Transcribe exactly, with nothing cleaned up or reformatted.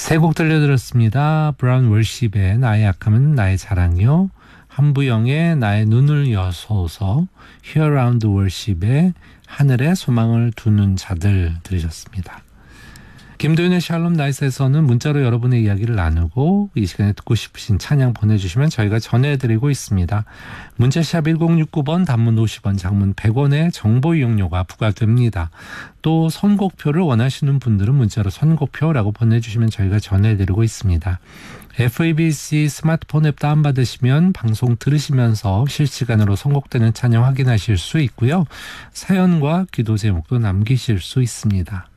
세 곡 들려드렸습니다. 브라운 월십의 나의 약함은 나의 자랑이요, 한부영의 나의 눈을 여소서, Here Around Worship의 하늘에 소망을 두는 자들 들으셨습니다. 김도윤의 샬롬 나이스에서는 문자로 여러분의 이야기를 나누고 이 시간에 듣고 싶으신 찬양 보내주시면 저희가 전해드리고 있습니다. 문자샵 일공육구 번, 단문 오십 원, 장문 백 원의 정보 이용료가 부과됩니다. 또 선곡표를 원하시는 분들은 문자로 선곡표라고 보내주시면 저희가 전해드리고 있습니다. 에프이비씨 스마트폰 앱 다운받으시면 방송 들으시면서 실시간으로 선곡되는 찬양 확인하실 수 있고요. 사연과 기도 제목도 남기실 수 있습니다.